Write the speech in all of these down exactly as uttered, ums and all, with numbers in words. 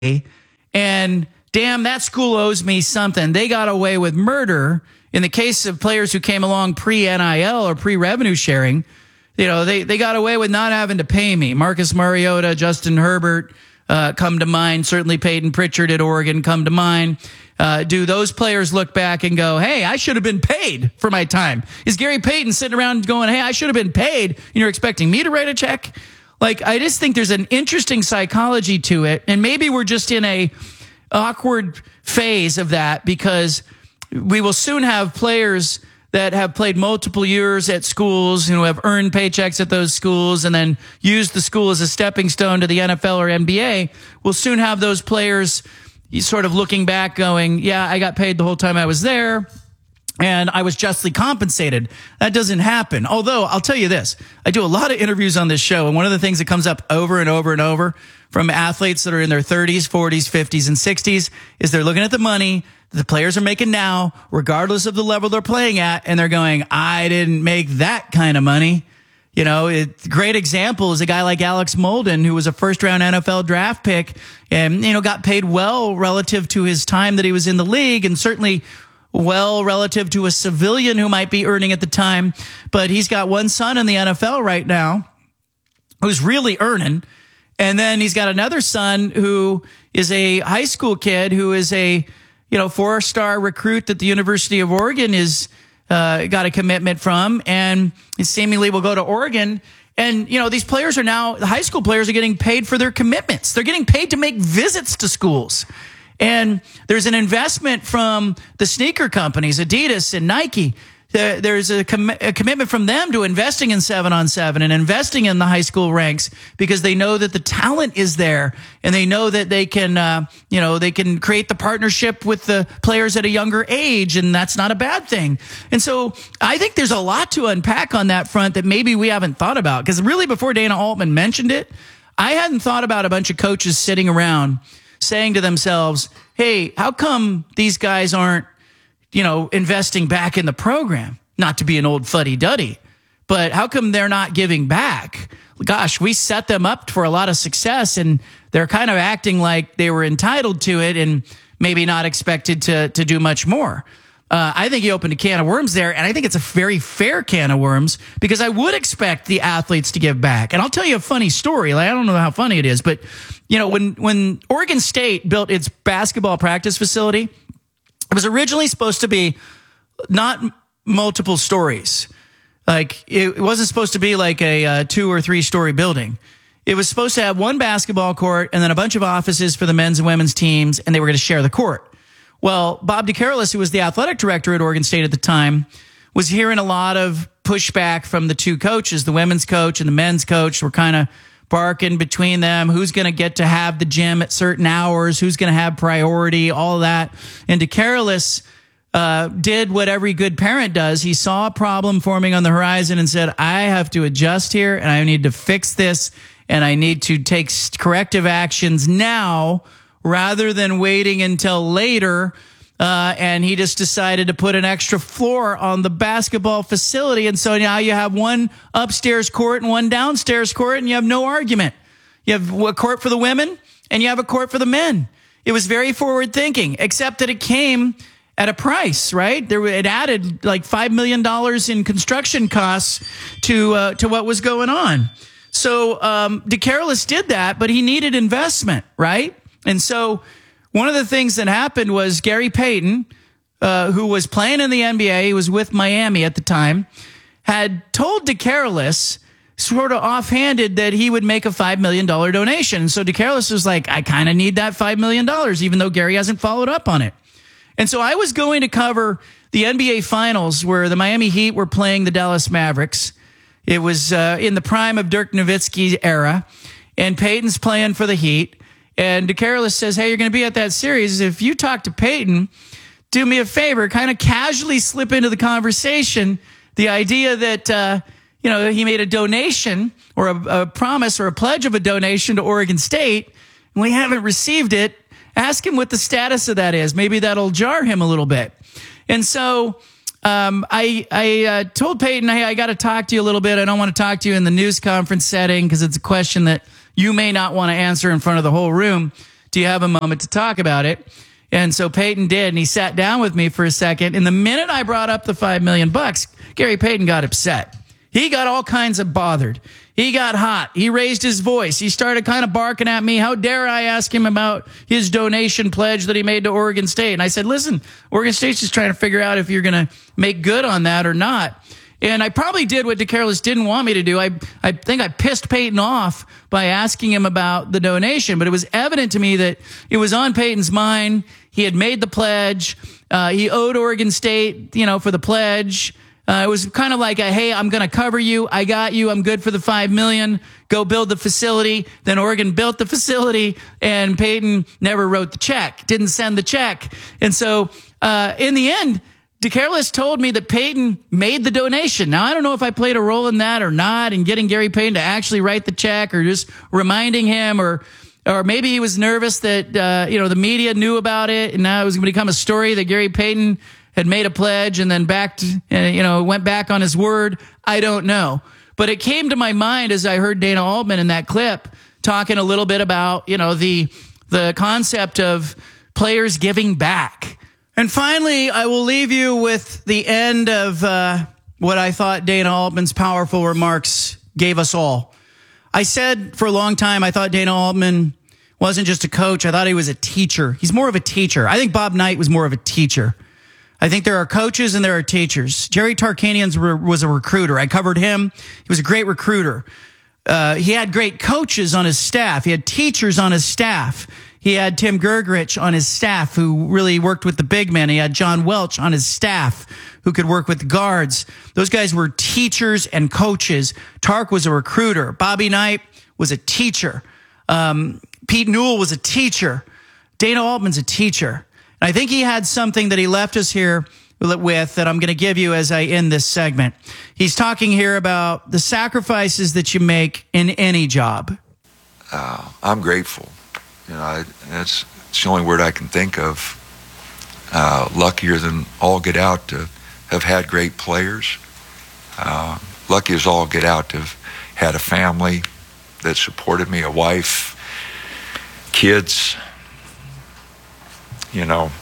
and damn, that school owes me something. They got away with murder. In the case of players who came along pre-N I L or pre-revenue sharing, you know, they, they got away with not having to pay me. Marcus Mariota, Justin Herbert uh, come to mind. Certainly Peyton Pritchard at Oregon come to mind. Uh, do those players look back and go, hey, I should have been paid for my time? Is Gary Payton sitting around going, hey, I should have been paid, and you're expecting me to write a check? Like, I just think there's an interesting psychology to it, and maybe we're just in a awkward phase of that because we will soon have players that have played multiple years at schools, you know, have earned paychecks at those schools and then used the school as a stepping stone to the N F L or N B A. We'll soon have those players sort of looking back going, yeah, I got paid the whole time I was there, and I was justly compensated. That doesn't happen. Although, I'll tell you this, I do a lot of interviews on this show, and one of the things that comes up over and over and over from athletes that are in their thirties, forties, fifties, and sixties is they're looking at the money the players are making now, regardless of the level they're playing at, and they're going, I didn't make that kind of money. You know, a great example is a guy like Alex Molden, who was a first-round N F L draft pick and, you know, got paid well relative to his time that he was in the league, and certainly well relative to a civilian who might be earning at the time. But he's got one son in the N F L right now who's really earning. And then he's got another son who is a high school kid who is a, you know, four-star recruit that the University of Oregon is uh, got a commitment from, and seemingly will go to Oregon. And, you know, these players are now, the high school players are getting paid for their commitments. They're getting paid to make visits to schools. And there's an investment from the sneaker companies, Adidas and Nike. There's a, com- a commitment from them to investing in seven on seven and investing in the high school ranks because they know that the talent is there, and they know that they can, uh, you know, they can create the partnership with the players at a younger age, and that's not a bad thing. And so I think there's a lot to unpack on that front that maybe we haven't thought about, because really before Dana Altman mentioned it, I hadn't thought about a bunch of coaches sitting around saying to themselves, hey, how come these guys aren't, you know, investing back in the program? Not to be an old fuddy-duddy, but how come they're not giving back? Gosh, we set them up for a lot of success, and they're kind of acting like they were entitled to it and maybe not expected to, to do much more. Uh, I think he opened a can of worms there, and I think it's a very fair can of worms because I would expect the athletes to give back. And I'll tell you a funny story. Like, I don't know how funny it is, but, you know, when, when Oregon State built its basketball practice facility, it was originally supposed to be not multiple stories. Like, it wasn't supposed to be like a uh, two or three story building. It was supposed to have one basketball court and then a bunch of offices for the men's and women's teams, and they were going to share the court. Well, Bob DeCarolis, who was the athletic director at Oregon State at the time, was hearing a lot of pushback from the two coaches. The women's coach and the men's coach were kind of barking between them, who's going to get to have the gym at certain hours, who's going to have priority, all that. And DeCarolis uh, did what every good parent does. He saw a problem forming on the horizon and said, I have to adjust here, and I need to fix this, and I need to take corrective actions now rather than waiting until later. Uh, and he just decided to put an extra floor on the basketball facility. And so now you have one upstairs court and one downstairs court, and you have no argument. You have a court for the women and you have a court for the men. It was very forward thinking, except that it came at a price, right? There, it added like five million dollars in construction costs to, uh, to what was going on. So, um, DeCarolis did that, but he needed investment, right? And so one of the things that happened was Gary Payton, uh, who was playing in the N B A, he was with Miami at the time, had told DeCarolis sort of offhanded that he would make a five million dollars donation. So DeCarolis was like, I kind of need that five million dollars, even though Gary hasn't followed up on it. And so I was going to cover the N B A Finals where the Miami Heat were playing the Dallas Mavericks. It was uh, in the prime of Dirk Nowitzki's era, and Payton's playing for the Heat. And DeCarolis says, hey, you're going to be at that series. If you talk to Payton, do me a favor, kind of casually slip into the conversation the idea that, uh, you know, he made a donation or a, a promise or a pledge of a donation to Oregon State, and we haven't received it. Ask him what the status of that is. Maybe that'll jar him a little bit. And so um, I, I uh, told Payton, hey, I got to talk to you a little bit. I don't want to talk to you in the news conference setting because it's a question that you may not want to answer in front of the whole room. Do you have a moment to talk about it? And so Peyton did, and he sat down with me for a second. And the minute I brought up the five million bucks, Gary Payton got upset. He got all kinds of bothered. He got hot. He raised his voice. He started kind of barking at me. How dare I ask him about his donation pledge that he made to Oregon State? And I said, listen, Oregon State's just trying to figure out if you're going to make good on that or not. And I probably did what DeCarlos didn't want me to do. I, I think I pissed Peyton off by asking him about the donation, but it was evident to me that it was on Peyton's mind. He had made the pledge. Uh, he owed Oregon State, you know, for the pledge. Uh, it was kind of like a, hey, I'm going to cover you. I got you. I'm good for the five million. Go build the facility. Then Oregon built the facility, and Peyton never wrote the check, didn't send the check. And so, uh, in the end, DeCarlos told me that Peyton made the donation. Now, I don't know if I played a role in that or not, in getting Gary Payton to actually write the check, or just reminding him, or, or maybe he was nervous that, uh, you know, the media knew about it, and now it was going to become a story that Gary Payton had made a pledge and then backed, uh, you know, went back on his word. I don't know. But it came to my mind as I heard Dana Altman in that clip talking a little bit about, you know, the, the concept of players giving back. And finally, I will leave you with the end of uh, what I thought Dana Altman's powerful remarks gave us all. I said for a long time, I thought Dana Altman wasn't just a coach. I thought he was a teacher. He's more of a teacher. I think Bob Knight was more of a teacher. I think there are coaches and there are teachers. Jerry Tarkanian was a recruiter. I covered him. He was a great recruiter. Uh, he had great coaches on his staff. He had teachers on his staff. He had Tim Gergerich on his staff, who really worked with the big men. He had John Welch on his staff, who could work with guards. Those guys were teachers and coaches. Tark was a recruiter. Bobby Knight was a teacher. Um, Pete Newell was a teacher. Dana Altman's a teacher. And I think he had something that he left us here with that I'm going to give you as I end this segment. He's talking here about the sacrifices that you make in any job. Uh, I'm grateful. You know, I, that's it's the only word I can think of. Uh, luckier than all get out to have had great players. Uh, lucky as all get out to have had a family that supported me, a wife, kids. You know,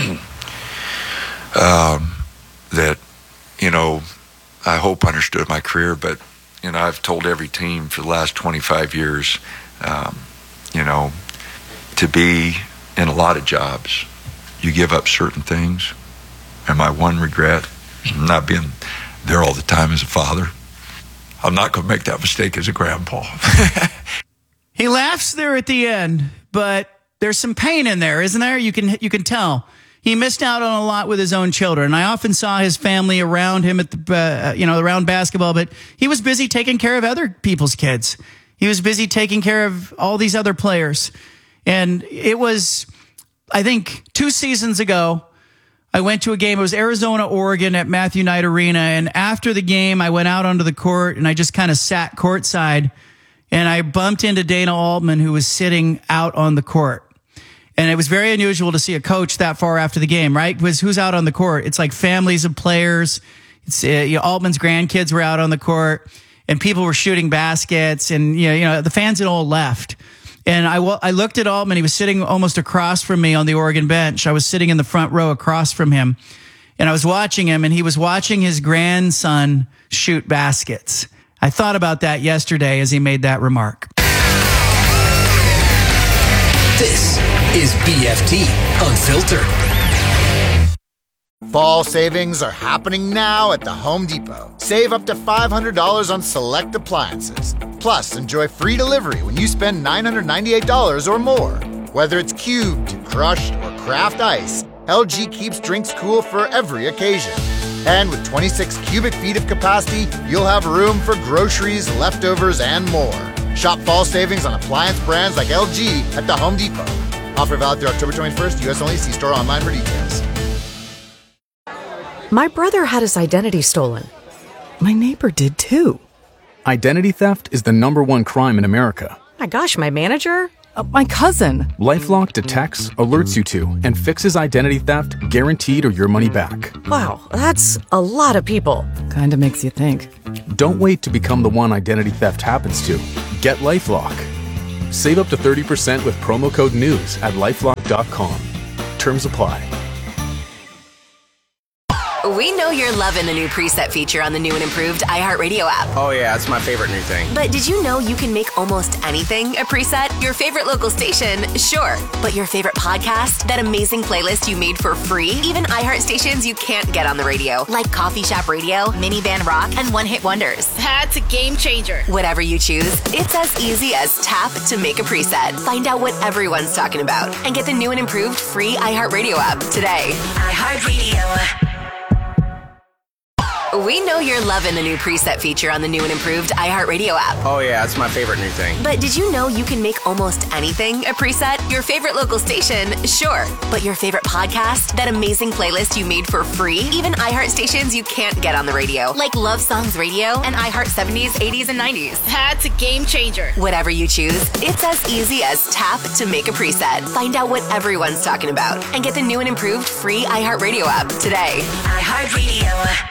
um, that, you know, I hope understood my career, but, you know, I've told every team for the last twenty-five years, um, you know, to be in a lot of jobs, you give up certain things. And my one regret, not being there all the time as a father, I'm not going to make that mistake as a grandpa. He laughs there at the end, but there's some pain in there, isn't there? You can you can tell. He missed out on a lot with his own children. I often saw his family around him at the, uh, you know, around basketball, but he was busy taking care of other people's kids. He was busy taking care of all these other players. And it was, I think, two seasons ago, I went to a game. It was Arizona, Oregon at Matthew Knight Arena. And after the game, I went out onto the court and I just kind of sat courtside. And I bumped into Dana Altman, who was sitting out on the court. And it was very unusual to see a coach that far after the game, right? Because who's out on the court? It's like families of players. It's uh, you know, Altman's grandkids were out on the court, and people were shooting baskets, and you know, you know the fans had all left. And I, I looked at Altman. He was sitting almost across from me on the Oregon bench. I was sitting in the front row across from him, and I was watching him, and he was watching his grandson shoot baskets. I thought about that yesterday as he made that remark. This is B F T Unfiltered. Fall savings are happening now at the Home Depot. Save up to five hundred dollars on select appliances. Plus, enjoy free delivery when you spend nine hundred ninety-eight dollars or more. Whether it's cubed, crushed, or craft ice, L G keeps drinks cool for every occasion. And with twenty-six cubic feet of capacity, you'll have room for groceries, leftovers, and more. Shop fall savings on appliance brands like L G at the Home Depot. Offer valid through October twenty-first, U S only. See store online for details. My brother had his identity stolen. My neighbor did too. Identity theft is the number one crime in America. My gosh, my manager? Uh, my cousin. LifeLock detects, alerts you to, and fixes identity theft guaranteed or your money back. Wow, that's a lot of people. Kinda makes you think. Don't wait to become the one identity theft happens to. Get LifeLock. Save up to thirty percent with promo code NEWS at lifelock dot com. Terms apply. We know you're loving the new preset feature on the new and improved iHeartRadio app. Oh yeah, it's my favorite new thing. But did you know you can make almost anything a preset? Your favorite local station, sure. But your favorite podcast? That amazing playlist you made for free? Even iHeart stations you can't get on the radio, like Coffee Shop Radio, Minivan Rock, and One Hit Wonders. That's a game changer. Whatever you choose, it's as easy as tap to make a preset. Find out what everyone's talking about and get the new and improved free iHeartRadio app today. iHeartRadio. We know you're loving the new preset feature on the new and improved iHeartRadio app. Oh yeah, it's my favorite new thing. But did you know you can make almost anything a preset? Your favorite local station, sure. But your favorite podcast? That amazing playlist you made for free? Even iHeart stations you can't get on the radio, like Love Songs Radio and iHeart seventies, eighties, and nineties. That's a game changer. Whatever you choose, it's as easy as tap to make a preset. Find out what everyone's talking about and get the new and improved free iHeartRadio app today. iHeartRadio.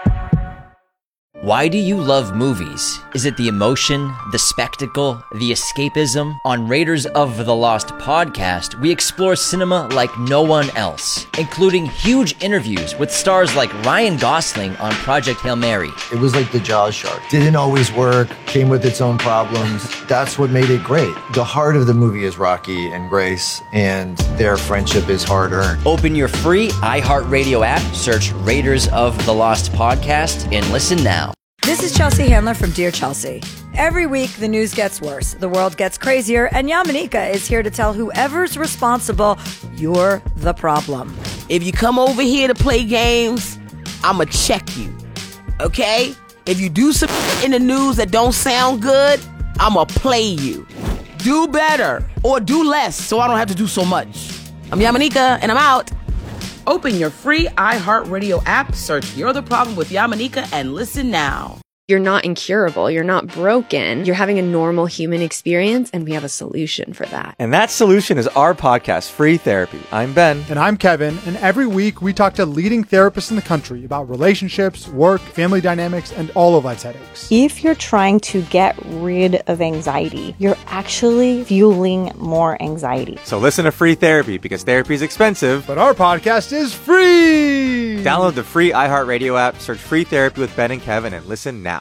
Why do you love movies? Is it the emotion, the spectacle, the escapism? On Raiders of the Lost podcast, we explore cinema like no one else, including huge interviews with stars like Ryan Gosling on Project Hail Mary. It was like the Jaws shark. Didn't always work, came with its own problems. That's what made it great. The heart of the movie is Rocky and Grace, and their friendship is hard-earned. Open your free iHeartRadio app, search Raiders of the Lost podcast, and listen now. This is Chelsea Handler from Dear Chelsea. Every week, the news gets worse, the world gets crazier, and Yamanika is here to tell whoever's responsible, you're the problem. If you come over here to play games, I'ma check you, okay? If you do some in the news that don't sound good, I'ma play you. Do better, or do less, so I don't have to do so much. I'm Yamanika, and I'm out. Open your free iHeartRadio app, search You're the Problem with Yamanika, and listen now. You're not incurable. You're not broken. You're having a normal human experience, and we have a solution for that. And that solution is our podcast, Free Therapy. I'm Ben. And I'm Kevin. And every week we talk to leading therapists in the country about relationships, work, family dynamics, and all of life's headaches. If you're trying to get rid of anxiety, you're actually fueling more anxiety. So listen to Free Therapy, because therapy is expensive. But our podcast is free! Download the free iHeartRadio app, search Free Therapy with Ben and Kevin, and listen now.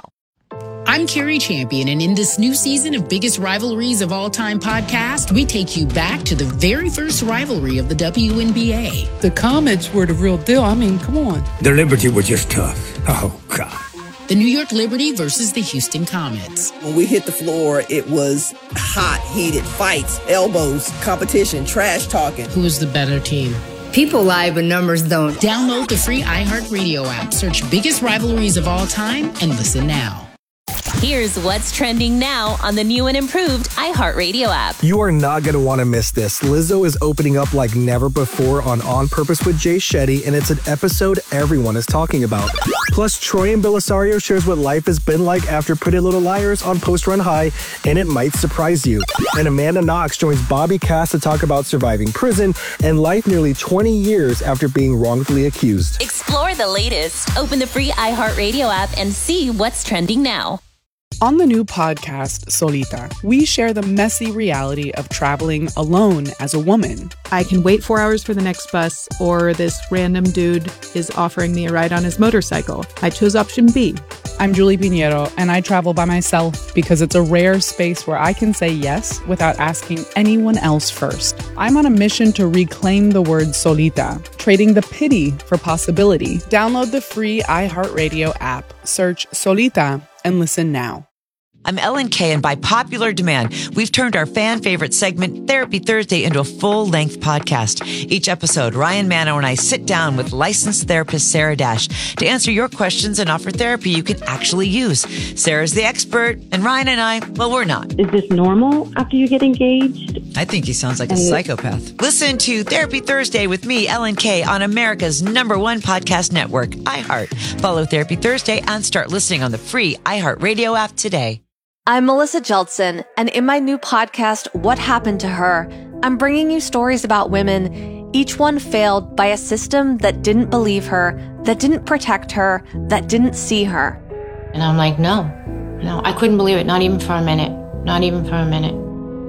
I'm Carrie Champion, and in this new season of Biggest Rivalries of All Time podcast, we take you back to the very first rivalry of the W N B A. The Comets were the real deal. I mean, come on. The Liberty were just tough. Oh, God. The New York Liberty versus the Houston Comets. When we hit the floor, it was hot, heated fights, elbows, competition, trash talking. Who was the better team? People lie, but numbers don't. Download the free iHeartRadio app. Search Biggest Rivalries of All Time and listen now. Here's what's trending now on the new and improved iHeartRadio app. You are not going to want to miss this. Lizzo is opening up like never before on On Purpose with Jay Shetty, and it's an episode everyone is talking about. Plus, Troy and Belisario shares what life has been like after Pretty Little Liars on Post Run High, and it might surprise you. And Amanda Knox joins Bobby Cass to talk about surviving prison and life nearly twenty years after being wrongfully accused. Explore the latest. Open the free iHeartRadio app and see what's trending now. On the new podcast, Solita, we share the messy reality of traveling alone as a woman. I can wait four hours for the next bus, or this random dude is offering me a ride on his motorcycle. I chose option B. I'm Julie Pinheiro, and I travel by myself because it's a rare space where I can say yes without asking anyone else first. I'm on a mission to reclaim the word solita, trading the pity for possibility. Download the free iHeartRadio app, search Solita, and listen now. I'm Ellen Kay, and by popular demand, we've turned our fan favorite segment, Therapy Thursday, into a full-length podcast. Each episode, Ryan Mano and I sit down with licensed therapist Sarah Dash to answer your questions and offer therapy you can actually use. Sarah's the expert, and Ryan and I, well, we're not. Is this normal after you get engaged? I think he sounds like a psychopath. Listen to Therapy Thursday with me, Ellen Kay, on America's number one podcast network, iHeart. Follow Therapy Thursday and start listening on the free iHeartRadio app today. I'm Melissa Jeltsin, and in my new podcast, What Happened to Her, I'm bringing you stories about women, each one failed by a system that didn't believe her, that didn't protect her, that didn't see her. And I'm like, no, no, I couldn't believe it, not even for a minute, not even for a minute.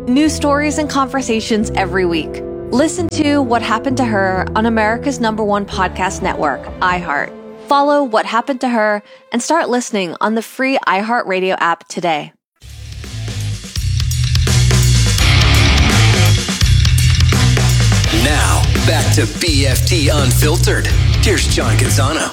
New stories and conversations every week. Listen to What Happened to Her on America's number one podcast network, iHeart. Follow What Happened to Her and start listening on the free iHeartRadio app today. Now, back to B F T Unfiltered. Here's John Canzano.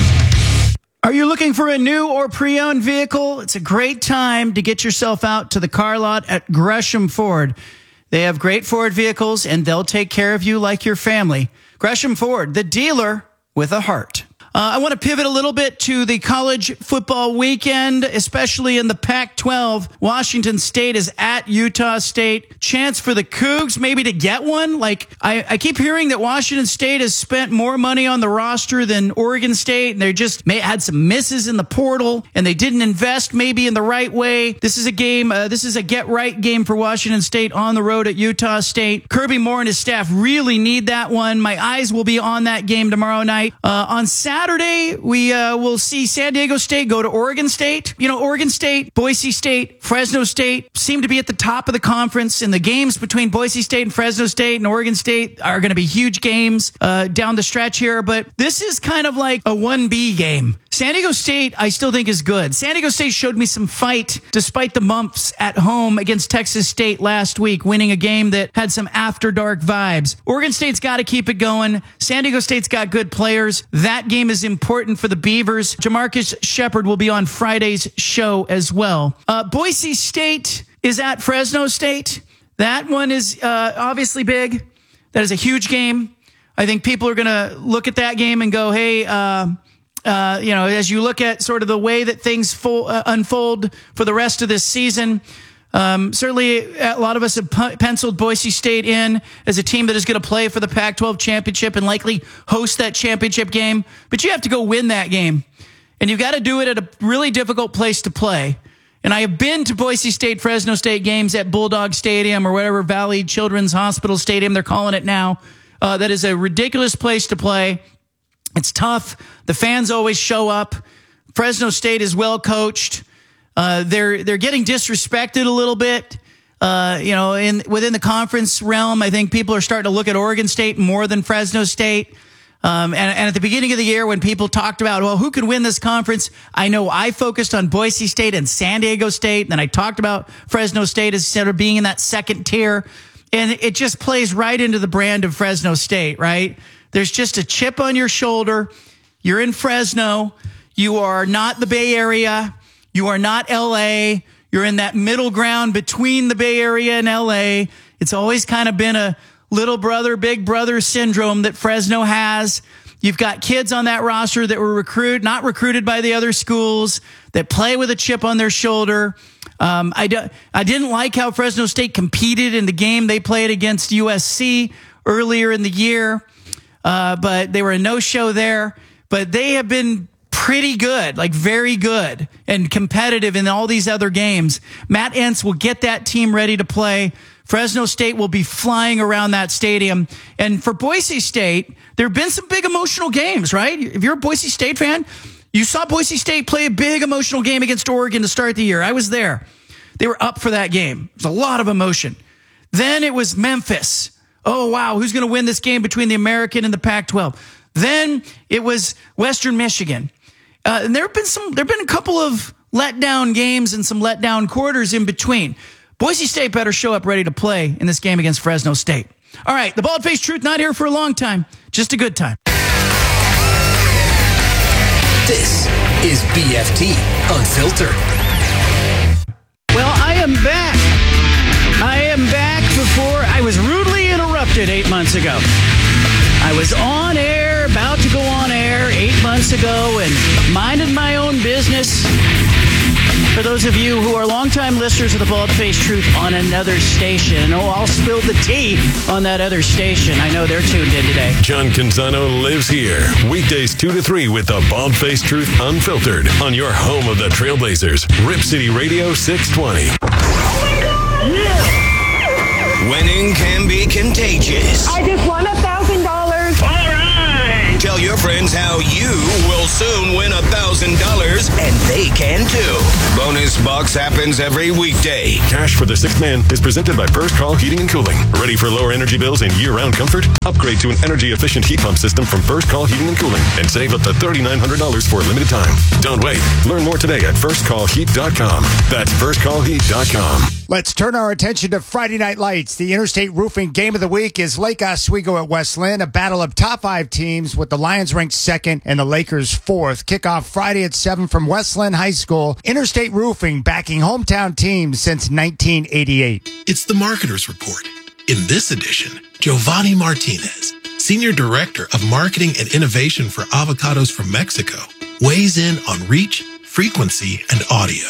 Are you looking for a new or pre-owned vehicle? It's a great time to get yourself out to the car lot at Gresham Ford. They have great Ford vehicles, and they'll take care of you like your family. Gresham Ford, the dealer with a heart. Uh, I want to pivot a little bit to the college football weekend, especially in the Pac twelve. Washington State is at Utah State. Chance for the Cougs maybe to get one. Like, I, I keep hearing that Washington State has spent more money on the roster than Oregon State, and they just may, had some misses in the portal, and they didn't invest maybe in the right way. This is a game, uh, this is a get-right game for Washington State on the road at Utah State. Kirby Moore and his staff really need that one. My eyes will be on that game tomorrow night. Uh, on Saturday, Saturday, we uh, will see San Diego State go to Oregon State. You know, Oregon State, Boise State, Fresno State seem to be at the top of the conference, and the games between Boise State and Fresno State and Oregon State are going to be huge games uh, down the stretch here. But this is kind of like a one B game. San Diego State, I still think, is good. San Diego State showed me some fight despite the mumps at home against Texas State last week, winning a game that had some after dark vibes. Oregon State's got to keep it going. San Diego State's got good players. That game is important for the Beavers. Jamarcus Shepard will be on Friday's show as well. Uh, Boise State is at Fresno State. That one is uh, obviously big. That is a huge game. I think people are going to look at that game and go, hey, uh, Uh, you know, as you look at sort of the way that things fo- uh, unfold for the rest of this season, um, certainly a lot of us have p- penciled Boise State in as a team that is going to play for the Pac twelve championship and likely host that championship game. But you have to go win that game, and you've got to do it at a really difficult place to play. And I have been to Boise State, Fresno State games at Bulldog Stadium or whatever Valley Children's Hospital Stadium they're calling it now. Uh, that is a ridiculous place to play. It's tough. The fans always show up. Fresno State is well coached. Uh, they're they're getting disrespected a little bit. Uh, you know, in within the conference realm, I think people are starting to look at Oregon State more than Fresno State. Um, and, and at the beginning of the year, when people talked about, well, who could win this conference? I know I focused on Boise State and San Diego State. And then I talked about Fresno State as sort of being in that second tier. And it just plays right into the brand of Fresno State, right? There's just a chip on your shoulder. You're in Fresno. You are not the Bay Area. You are not L A. You're in that middle ground between the Bay Area and L A. It's always kind of been a little brother, big brother syndrome that Fresno has. You've got kids on that roster that were recruited, not recruited by the other schools, that play with a chip on their shoulder. Um, I, do, I didn't like how Fresno State competed in the game they played against U S C earlier in the year. Uh, but they were a no-show there. But they have been pretty good, like very good and competitive in all these other games. Matt Entz will get that team ready to play. Fresno State will be flying around that stadium. And for Boise State, there have been some big emotional games, right? If you're a Boise State fan, you saw Boise State play a big emotional game against Oregon to start the year. I was there. They were up for that game. There's a lot of emotion. Then it was Memphis. Oh, wow, who's going to win this game between the American and the Pac twelve? Then it was Western Michigan. Uh, and there have been some, there have been a couple of letdown games and some letdown quarters in between. Boise State better show up ready to play in this game against Fresno State. All right, the Bald-Faced Truth, not here for a long time, just a good time. This is B F T Unfiltered. Well, I am back. I am back before I was rudely interrupted eight months ago. I was on air, about to go on air eight months ago and minded my own business. For those of you who are longtime listeners of the Bald-Faced Truth on another station, oh, I'll spill the tea on that other station. I know they're tuned in today. John Canzano lives here. Weekdays two to three with the Bald-Faced Truth Unfiltered on your home of the Trailblazers. Rip City Radio six twenty. Winning can be contagious. I just won a thousand dollars. All right. Tell your friends how you will soon win a thousand dollars, and they can too. Bonus Bucks happens every weekday. Cash for the Sixth Man is presented by First Call Heating and Cooling. Ready for lower energy bills and year-round comfort? Upgrade to an energy-efficient heat pump system from First Call Heating and Cooling and save up to three thousand nine hundred dollars for a limited time. Don't wait. Learn more today at first call heat dot com. That's first call heat dot com. Let's turn our attention to Friday Night Lights. The Interstate Roofing Game of the Week is Lake Oswego at West Linn, a battle of top five teams with the Lions ranked second and the Lakers fourth. Kickoff Friday at seven from West Linn High School. Interstate Roofing backing hometown teams since nineteen eighty-eight. It's the Marketer's Report. In this edition, Giovanni Martinez, Senior Director of Marketing and Innovation for Avocados from Mexico, weighs in on reach, frequency, and audio.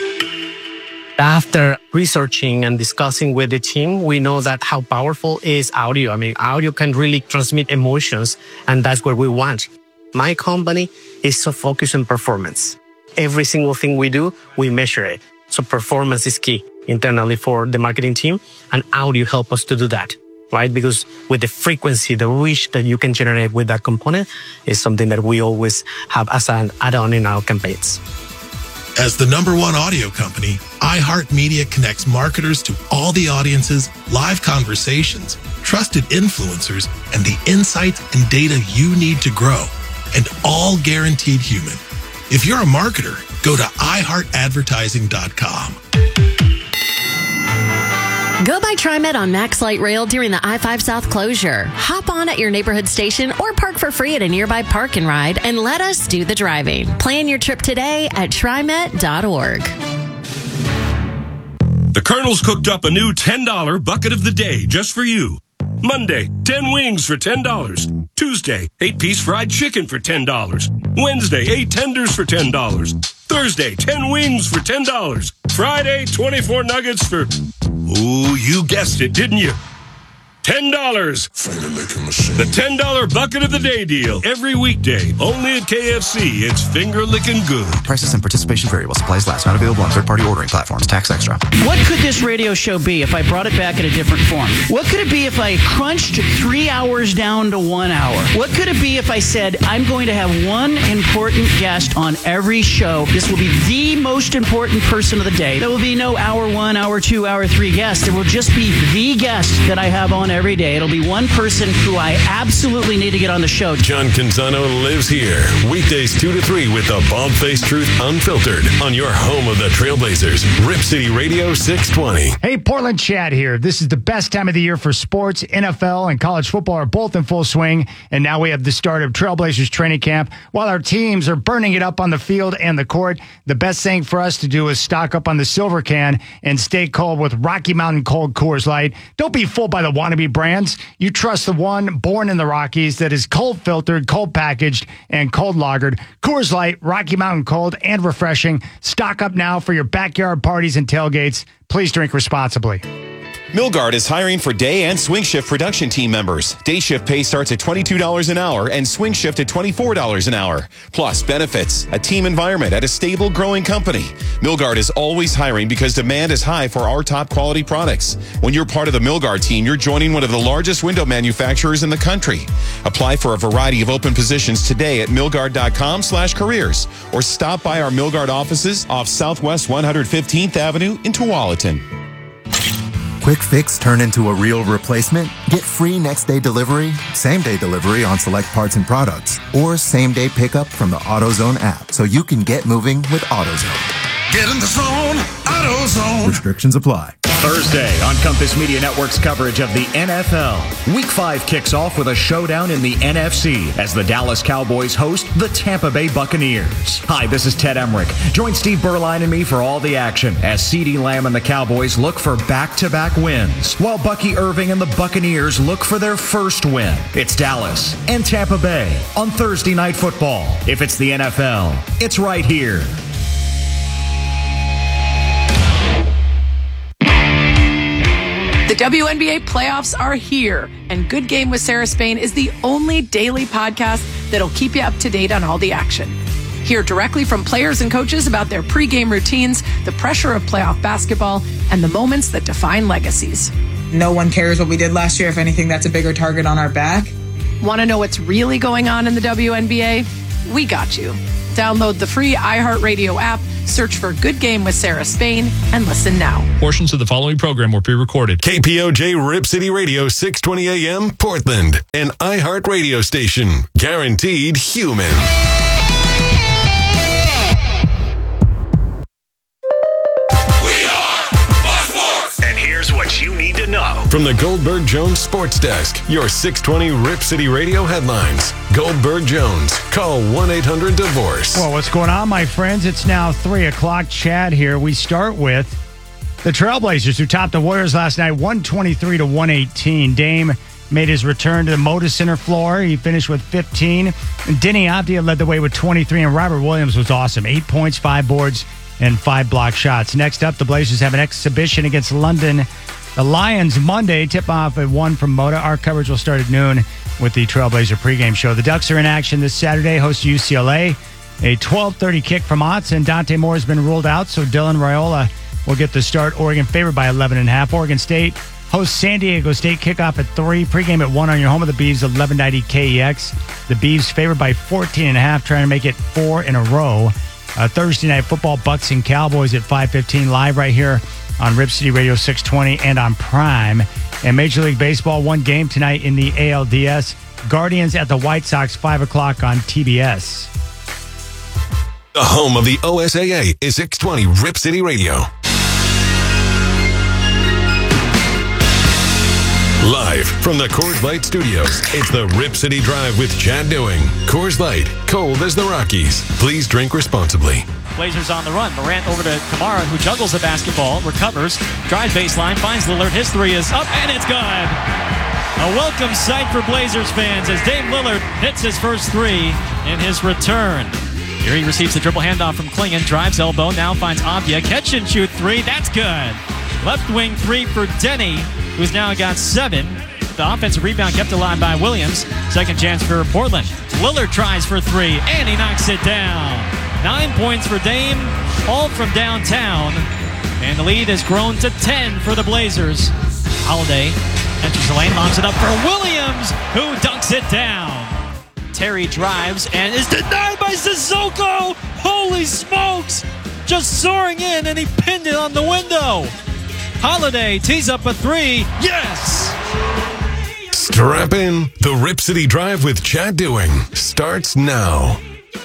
After researching and discussing with the team, we know that how powerful is audio. I mean, audio can really transmit emotions, and that's what we want. My company is so focused on performance. Every single thing we do, we measure it. So performance is key internally for the marketing team, and audio help us to do that, right? Because with the frequency, the reach that you can generate with that component is something that we always have as an add-on in our campaigns. As the number one audio company, iHeartMedia connects marketers to all the audiences, live conversations, trusted influencers, and the insights and data you need to grow, and all guaranteed human. If you're a marketer, go to i heart advertising dot com. Go by TriMet on Max Light Rail during the I five South closure. Hop on at your neighborhood station or park for free at a nearby park and ride and let us do the driving. Plan your trip today at trimet dot org. The Colonel's cooked up a new ten dollar bucket of the day just for you. Monday, ten wings for ten dollars. Tuesday, eight piece fried chicken for ten dollars. Wednesday, eight tenders for ten dollars. Thursday, ten wings for ten dollars. Friday, twenty-four nuggets for... Ooh, you guessed it, didn't you? ten dollars. The ten dollar bucket of the day deal. Every weekday. Only at K F C. It's finger licking good. Prices and participation vary while supplies last. Not available on third-party ordering platforms. Tax extra. What could this radio show be if I brought it back in a different form? What could it be if I crunched three hours down to one hour? What could it be if I said, I'm going to have one important guest on every show. This will be the most important person of the day. There will be no hour one, hour two, hour three guest. There will just be the guest that I have on every day. It'll be one person who I absolutely need to get on the show. John Canzano lives here. Weekdays two to three with the Bald-Faced Truth Unfiltered on your home of the Trailblazers. Rip City Radio six twenty. Hey, Portland Chad here. This is the best time of the year for sports. N F L and college football are both in full swing, and now we have the start of Trailblazers training camp. While our teams are burning it up on the field and the court, the best thing for us to do is stock up on the silver can and stay cold with Rocky Mountain Cold Coors Light. Don't be fooled by the wannabe brands. You trust the one born in the Rockies that is cold filtered, cold packaged, and cold lagered. Coors Light, Rocky Mountain Cold, and refreshing. Stock up now for your backyard parties and tailgates. Please drink responsibly. Milgard is hiring for day and swing shift production team members. Day shift pay starts at twenty-two dollars an hour and swing shift at twenty-four dollars an hour. Plus benefits, a team environment at a stable, growing company. Milgard is always hiring because demand is high for our top quality products. When you're part of the Milgard team, you're joining one of the largest window manufacturers in the country. Apply for a variety of open positions today at milgard.com slash careers or stop by our Milgard offices off Southwest one hundred fifteenth Avenue in Tualatin. Quick fix turn into a real replacement? Get free next day delivery, same day delivery on select parts and products, or same day pickup from the AutoZone app so you can get moving with AutoZone. Get in the zone, AutoZone. Restrictions apply. Thursday on Compass Media Network's coverage of the N F L. Week five kicks off with a showdown in the N F C as the Dallas Cowboys host the Tampa Bay Buccaneers. Hi, this is Ted Emmerich. Join Steve Berline and me for all the action as CeeDee Lamb and the Cowboys look for back-to-back wins, while Bucky Irving and the Buccaneers look for their first win. It's Dallas and Tampa Bay on Thursday Night Football. If it's the N F L, it's right here. The W N B A playoffs are here, and Good Game with Sarah Spain is the only daily podcast that'll keep you up to date on all the action. Hear directly from players and coaches about their pregame routines, the pressure of playoff basketball, and the moments that define legacies. No one cares what we did last year. If anything, that's a bigger target on our back. Want to know what's really going on in the W N B A? We got you. Download the free iHeartRadio app, Search for Good Game with Sarah Spain and listen now. Portions of the following program were pre-recorded. K P O J Rip City Radio, six twenty A M, Portland. An iHeart radio station. Guaranteed human. And here's what you need to know. From the Goldberg Jones Sports Desk, your six twenty Rip City Radio headlines. Goldberg Jones. Call one eight hundred divorce. Well, what's going on, my friends? It's now three o'clock. Chad here. We start with the Trailblazers, who topped the Warriors last night, one twenty-three to one eighteen. Dame made his return to the Moda Center floor. He finished with fifteen. Denny Avdia led the way with twenty-three, and Robert Williams was awesome. Eight points, five boards, and five block shots. Next up, the Blazers have an exhibition against London. The Lions Monday, tip-off at one from Moda. Our coverage will start at noon with the Trailblazer pregame show. The Ducks are in action this Saturday, host U C L A. A twelve thirty kick from Otts, and Dante Moore has been ruled out, so Dylan Raiola will get the start. Oregon favored by eleven and a half. Oregon State hosts San Diego State. Kickoff at three. Pregame at one on your home of the Beavs, eleven ninety K E X. The Beavs favored by fourteen and a half, trying to make it four in a row. Uh, Thursday Night Football, Bucks and Cowboys at five fifteen, live right here on Rip City Radio six twenty and on Prime. And Major League Baseball, one game tonight in the A L D S. Guardians at the White Sox, five o'clock on T B S. The home of the O S A A is six twenty Rip City Radio. Live from the Coors Light Studios, it's the Rip City Drive with Chad Doing. Coors Light, cold as the Rockies. Please drink responsibly. Blazers on the run. Morant over to Kamara, who juggles the basketball, recovers, drives baseline, finds Lillard. His three is up, and it's good. A welcome sight for Blazers fans as Dame Lillard hits his first three in his return. Here he receives the dribble handoff from Klingon, drives elbow, now finds Avdia. Catch and shoot three, that's good. Left wing three for Denny, who's now got seven. The offensive rebound kept alive by Williams. Second chance for Portland. Lillard tries for three, and he knocks it down. Nine points for Dame, all from downtown. And the lead has grown to ten for the Blazers. Holiday enters the lane, lobs it up for Williams, who dunks it down. Terry drives and is denied by Sissoko. Holy smokes! Just soaring in, and he pinned it on the window. Holiday tees up a three. Yes! Strap in. The Rip City Drive with Chad Doing starts now.